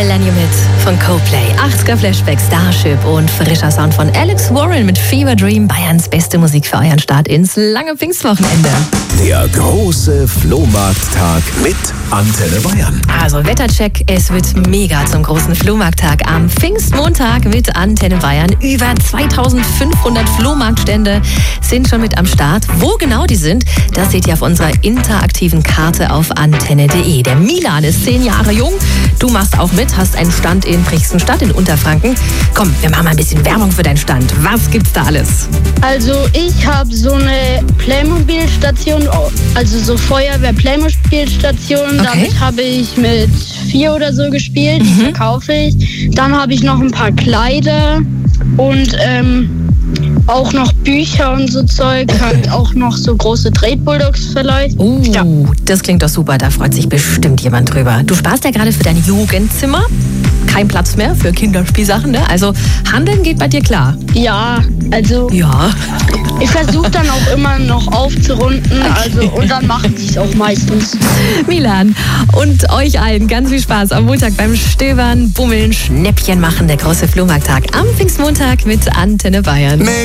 Millennium Hit von Coldplay, 80er Flashback, Starship und frischer Sound von Alex Warren mit Fever Dream, Bayerns beste Musik für euren Start ins lange Pfingstwochenende. Der große Flohmarkttag mit Antenne Bayern. Also Wettercheck, es wird mega zum großen Flohmarkttag am Pfingstmontag mit Antenne Bayern. Über 2500 Flohmarktstände sind schon mit am Start. Wo genau die sind, das seht ihr auf unserer interaktiven Karte auf antenne.de. Der Milan ist 10 Jahre jung. Du machst auch mit, hast einen Stand in Brixenstadt in Unterfranken. Komm, wir machen mal ein bisschen Werbung für deinen Stand. Was gibt's da alles? Also ich habe so eine Playmobil-Station, also so Feuerwehr-Playmobil-Station. Okay. Damit habe ich mit 4 oder so gespielt, die verkaufe ich. Dann habe ich noch ein paar Kleider und auch noch Bücher und so Zeug, halt auch noch so große Tretbulldogs vielleicht. Ja. Das klingt doch super, da freut sich bestimmt jemand drüber. Du sparst ja gerade für dein Jugendzimmer. Kein Platz mehr für Kinderspielsachen, ne? Also handeln geht bei dir klar. Ja, also Ja. ich versuche dann auch immer noch aufzurunden, also und dann machen sie es auch meistens. Milan und euch allen ganz viel Spaß am Montag beim Stöbern, Bummeln, Schnäppchen machen. Der große Flohmarkttag am Pfingstmontag mit Antenne Bayern.